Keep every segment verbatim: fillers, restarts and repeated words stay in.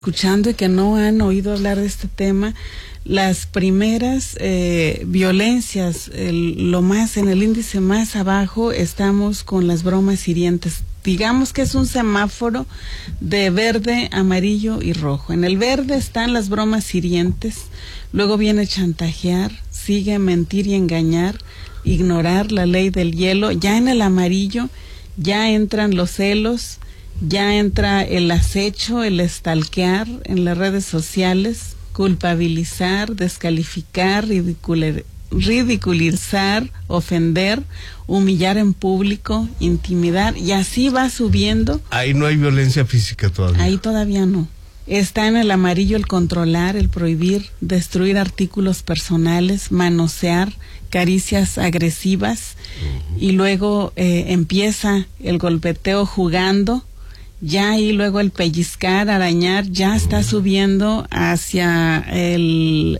escuchando y que no han oído hablar de este tema, las primeras eh, violencias, el, lo más en el índice más abajo, estamos con las bromas hirientes. Digamos que es un semáforo de verde, amarillo y rojo. En el verde están las bromas hirientes, luego viene chantajear, sigue mentir y engañar, ignorar la ley del hielo. Ya en el amarillo ya entran los celos, ya entra el acecho, el stalkear en las redes sociales, culpabilizar, descalificar, ridicular, ridiculizar, ofender, humillar en público, intimidar, y así va subiendo. Ahí no hay violencia física todavía. Ahí todavía no. Está en el amarillo el controlar, el prohibir, destruir artículos personales, manosear, caricias agresivas, uh-huh. Y luego eh, empieza el golpeteo jugando. Ya ahí luego el pellizcar, arañar, ya está subiendo hacia el,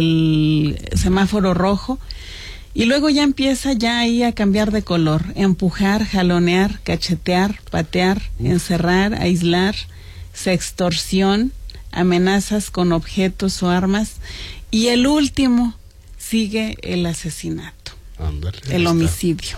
el semáforo rojo, y luego ya empieza ya ahí a cambiar de color, empujar, jalonear, cachetear, patear, encerrar, aislar, sextorsión, amenazas con objetos o armas, y el último sigue el asesinato, Ándale, el está. homicidio.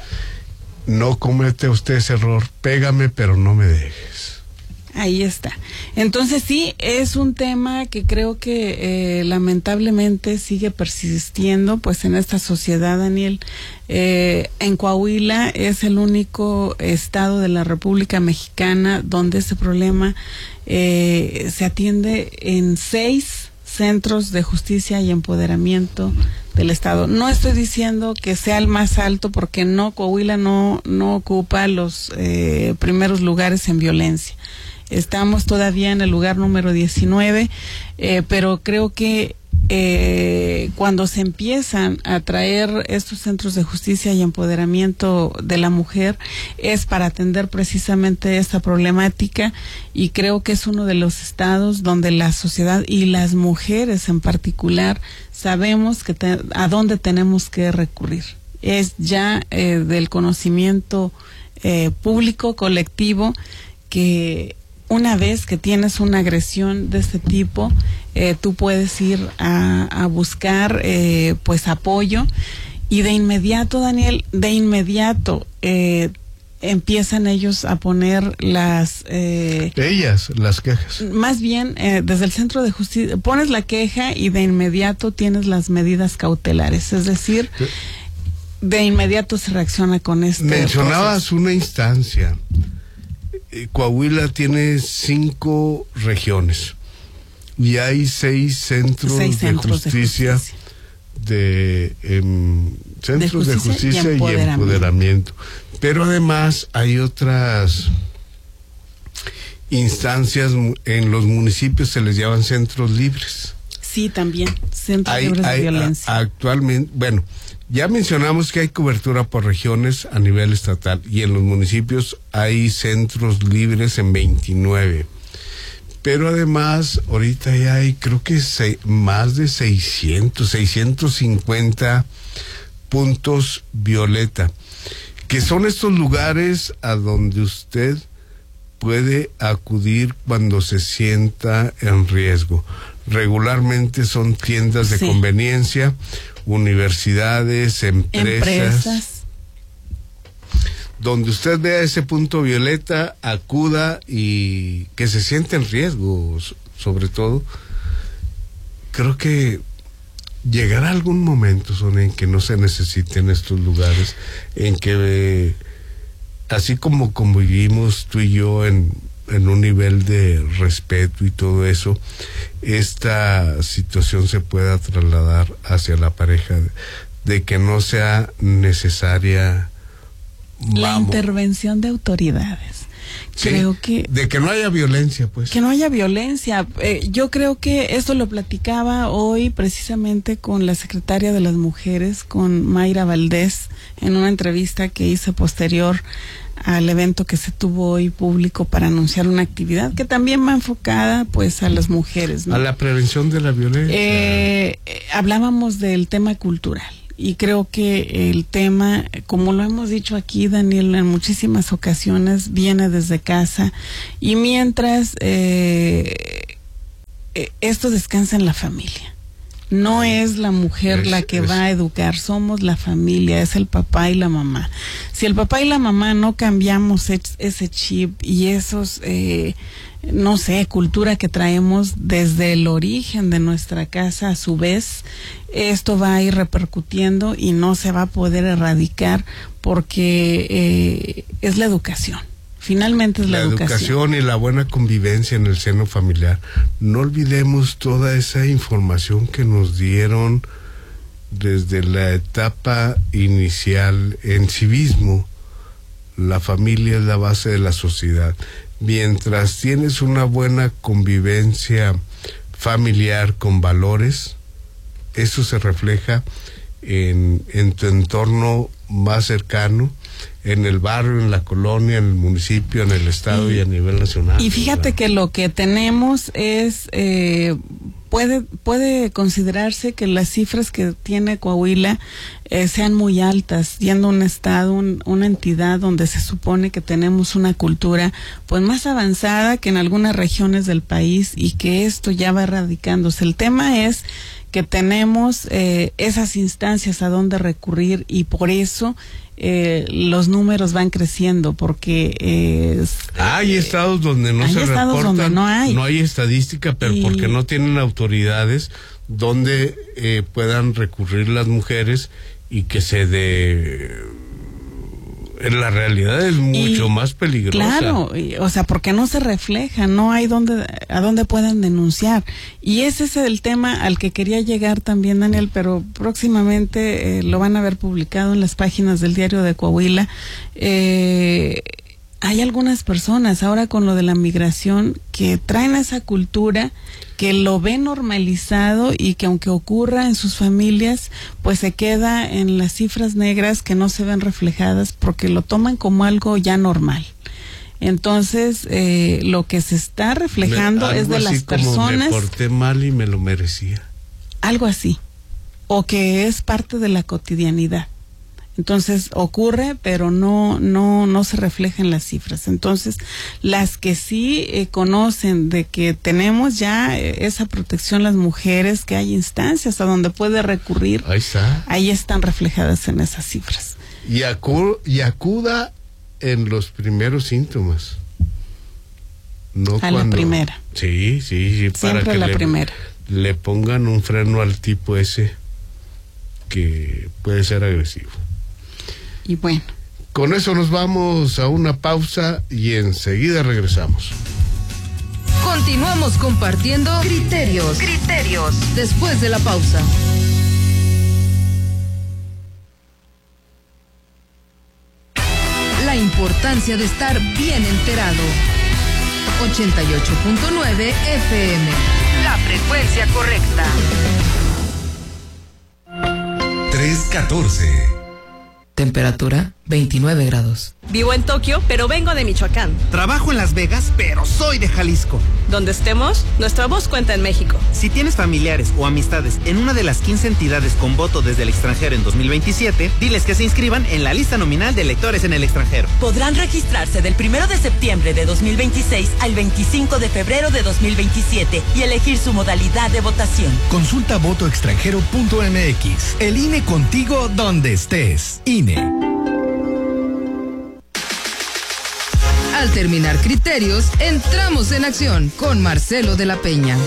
No comete usted ese error, pégame pero no me dejes. Ahí está. Entonces sí, es un tema que creo que eh, lamentablemente sigue persistiendo pues en esta sociedad, Daniel. Eh, en Coahuila es el único estado de la República Mexicana donde ese problema eh, se atiende en seis centros de justicia y empoderamiento del estado. No estoy diciendo que sea el más alto, porque no, Coahuila no, no ocupa los eh, primeros lugares en violencia. Estamos todavía en el lugar número diecinueve, eh, pero creo que eh, cuando se empiezan a traer estos centros de justicia y empoderamiento de la mujer es para atender precisamente esta problemática, y creo que es uno de los estados donde la sociedad y las mujeres en particular sabemos que te, a dónde tenemos que recurrir. Es ya eh, del conocimiento eh, público, colectivo, que una vez que tienes una agresión de este tipo, eh, tú puedes ir a, a buscar eh, pues apoyo, y de inmediato, Daniel, de inmediato eh, empiezan ellos a poner las... Eh, Ellas, las quejas. Más bien, eh, desde el centro de justicia, pones la queja y de inmediato tienes las medidas cautelares, es decir, de inmediato se reacciona con esto. Mencionabas proceso. Una instancia. Coahuila tiene cinco regiones y hay seis centros, seis centros de justicia, de, justicia. de eh, centros de justicia, de justicia y, empoderamiento. y empoderamiento. Pero además hay otras instancias en los municipios, se les llaman centros libres. Sí, también, centros hay, libres hay, de violencia. A, actualmente, bueno, ya mencionamos que hay cobertura por regiones a nivel estatal, y en los municipios hay centros libres en veintinueve. Pero además, ahorita ya hay, creo que se, más de seiscientos, seiscientos cincuenta puntos violeta, que son estos lugares a donde usted puede acudir cuando se sienta en riesgo. Regularmente son tiendas de sí. conveniencia, universidades, empresas, empresas, donde usted vea ese punto violeta, acuda, y que se siente en riesgo, sobre todo. Creo que llegará algún momento, Sonia, en que no se necesiten estos lugares, en que eh, así como convivimos tú y yo en en un nivel de respeto y todo eso, esta situación se pueda trasladar hacia la pareja, de, de que no sea necesaria la vamos, intervención de autoridades. Sí, creo que de que no haya violencia, pues. Que no haya violencia. Eh, yo creo que esto lo platicaba hoy precisamente con la secretaria de las Mujeres, con Mayra Valdés, en una entrevista que hice posterior al evento que se tuvo hoy público para anunciar una actividad que también va enfocada pues a las mujeres, ¿no? A la prevención de la violencia. Eh, eh, hablábamos del tema cultural, y creo que el tema, como lo hemos dicho aquí, Daniel, en muchísimas ocasiones, viene desde casa, y mientras eh, eh, esto descansa en la familia. No es la mujer es, la que es. va a educar, somos la familia, es el papá y la mamá. Si el papá y la mamá no cambiamos ese chip y esos, eh, no sé, cultura que traemos desde el origen de nuestra casa, a su vez, esto va a ir repercutiendo y no se va a poder erradicar porque eh, es la educación. Finalmente es la, la educación. educación y la buena convivencia en el seno familiar. No olvidemos toda esa información que nos dieron desde la etapa inicial en civismo. La familia es la base de la sociedad. Mientras tienes una buena convivencia familiar con valores, eso se refleja en, en tu entorno más cercano, en el barrio, en la colonia, en el municipio, en el estado y, y a nivel nacional. Y fíjate ¿verdad? que lo que tenemos es, eh, puede puede considerarse que las cifras que tiene Coahuila eh, sean muy altas, siendo un estado, un, una entidad donde se supone que tenemos una cultura pues más avanzada que en algunas regiones del país y que esto ya va erradicándose. El tema es que tenemos eh, esas instancias a donde recurrir y por eso eh, los números van creciendo porque eh, hay eh, estados donde no se reportan, donde no hay no hay estadística, pero y, porque no tienen autoridades donde eh, puedan recurrir las mujeres y que se dé. En la realidad es mucho y, más peligrosa. Claro, y, o sea, porque no se refleja, no hay donde, a dónde puedan denunciar. Y ese es el tema al que quería llegar también, Daniel, pero próximamente eh, lo van a ver publicado en las páginas del Diario de Coahuila. Eh, hay algunas personas ahora con lo de la migración que traen esa cultura, que lo ven normalizado y que aunque ocurra en sus familias, pues se queda en las cifras negras que no se ven reflejadas porque lo toman como algo ya normal. Entonces, eh, lo que se está reflejando me, es de las personas. Me porté mal y me lo merecía. Algo así. O que es parte de la cotidianidad. Entonces ocurre, pero no no no se refleja en las cifras. Entonces, las que sí eh, conocen de que tenemos ya eh, esa protección las mujeres, que hay instancias a donde puede recurrir, ahí está. Ahí están reflejadas en esas cifras. Y, acu y acuda en los primeros síntomas. No a cuando, la primera. Sí, sí, sí. Para Siempre que la le, primera. le pongan un freno al tipo ese que puede ser agresivo. Y bueno. Con eso nos vamos a una pausa y enseguida regresamos. Continuamos compartiendo criterios. Criterios. Después de la pausa. La importancia de estar bien enterado. ochenta y ocho punto nueve F M. La frecuencia correcta. tres catorce. Temperatura veintinueve grados. Vivo en Tokio, pero vengo de Michoacán. Trabajo en Las Vegas, pero soy de Jalisco. Donde estemos, nuestra voz cuenta en México. Si tienes familiares o amistades en una de las quince entidades con voto desde el extranjero en dos mil veintisiete, diles que se inscriban en la lista nominal de electores en el extranjero. Podrán registrarse del primero de septiembre de dos mil veintiséis al veinticinco de febrero de dos mil veintisiete y elegir su modalidad de votación. Consulta voto extranjero punto m x. El I N E contigo donde estés. I N E. Al terminar criterios, entramos en acción con Marcelo de la Peña.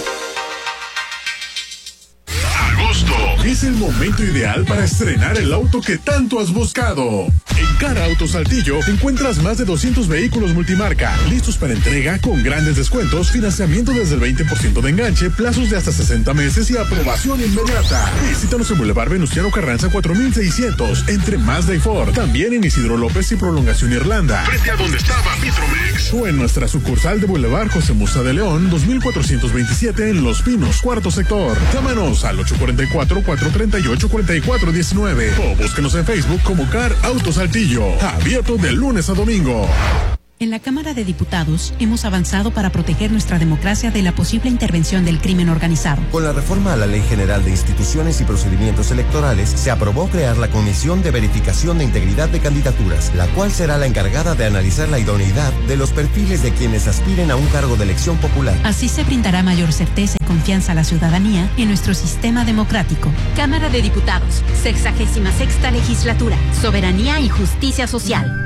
Agosto es el momento ideal para estrenar el auto que tanto has buscado. En Cara Auto Saltillo encuentras más de doscientos vehículos multimarca, listos para entrega con grandes descuentos, financiamiento desde el veinte por ciento de enganche, plazos de hasta sesenta meses y aprobación inmediata. Visítanos en Boulevard Venustiano Carranza cuatro mil seiscientos, entre Mazda y Ford. También en Isidro López y Prolongación Irlanda, frente a donde estaba Vitromex. O en nuestra sucursal de Boulevard José Musa de León, dos mil cuatrocientos veintisiete en Los Pinos, cuarto sector. Llámanos al ocho cuatro cuatro, cuatro tres ocho, cuatro cuatro uno nueve o búsquenos en Facebook como Car Auto Saltillo. Abierto de lunes a domingo. En la Cámara de Diputados hemos avanzado para proteger nuestra democracia de la posible intervención del crimen organizado. Con la reforma a la Ley General de Instituciones y Procedimientos Electorales, se aprobó crear la Comisión de Verificación de Integridad de Candidaturas, la cual será la encargada de analizar la idoneidad de los perfiles de quienes aspiren a un cargo de elección popular. Así se brindará mayor certeza y confianza a la ciudadanía en nuestro sistema democrático. Cámara de Diputados, sexagésima sexta legislatura, soberanía y justicia social.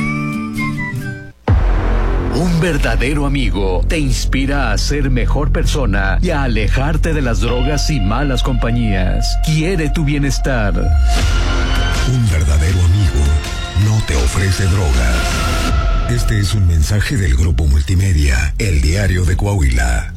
Un verdadero amigo te inspira a ser mejor persona y a alejarte de las drogas y malas compañías. Quiere tu bienestar. Un verdadero amigo no te ofrece drogas. Este es un mensaje del Grupo Multimedia, El Diario de Coahuila.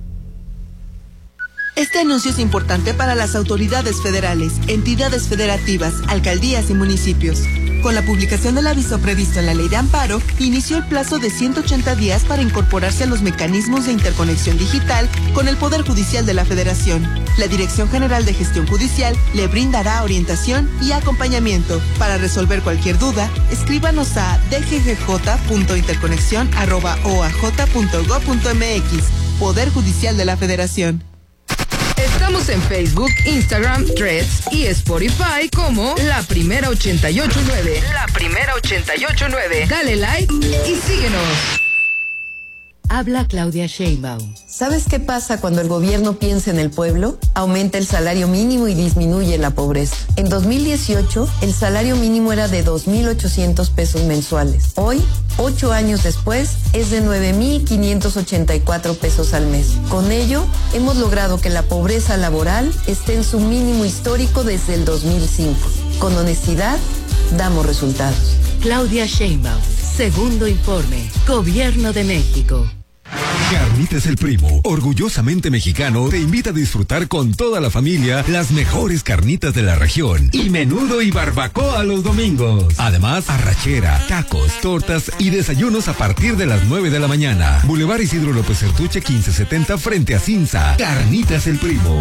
Este anuncio es importante para las autoridades federales, entidades federativas, alcaldías y municipios. Con la publicación del aviso previsto en la Ley de Amparo, inició el plazo de ciento ochenta días para incorporarse a los mecanismos de interconexión digital con el Poder Judicial de la Federación. La Dirección General de Gestión Judicial le brindará orientación y acompañamiento. Para resolver cualquier duda, escríbanos a d g g j punto interconexión arroba o a j punto gob punto m x. Poder Judicial de la Federación. Estamos en Facebook, Instagram, Threads y Spotify como La Primera ochenta y ocho punto nueve. La Primera ochenta y ocho punto nueve. Dale like y síguenos. Habla Claudia Sheinbaum. ¿Sabes qué pasa cuando el gobierno piensa en el pueblo? Aumenta el salario mínimo y disminuye la pobreza. En dos mil dieciocho, el salario mínimo era de dos mil ochocientos pesos mensuales. Hoy, ocho años después, es de nueve mil quinientos ochenta y cuatro pesos al mes. Con ello, hemos logrado que la pobreza laboral esté en su mínimo histórico desde el dos mil cinco. Con honestidad, damos resultados. Claudia Sheinbaum. Segundo informe. Gobierno de México. Carnitas El Primo, orgullosamente mexicano, te invita a disfrutar con toda la familia las mejores carnitas de la región y menudo y barbacoa los domingos. Además, arrachera, tacos, tortas y desayunos a partir de las nueve de la mañana. Boulevard Isidro López Certuche quince setenta frente a Cinza. Carnitas El Primo.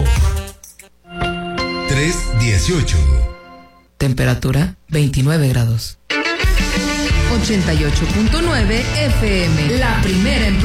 tres dieciocho. Temperatura veintinueve grados. ochenta y ocho punto nueve F M, la primera en